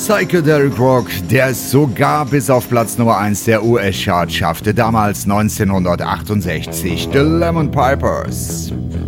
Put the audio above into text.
Psychedelic Rock, der es sogar bis auf Platz Nummer 1 der US-Chart schaffte, damals 1968, The Lemon Pipers.